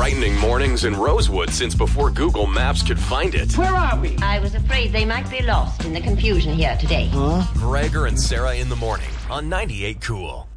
enlightening mornings in Rosewood since before Google Maps could find it. Where are we? I was afraid they might be lost in the confusion here today. Gregor and Sarah in the morning on 98 Cool.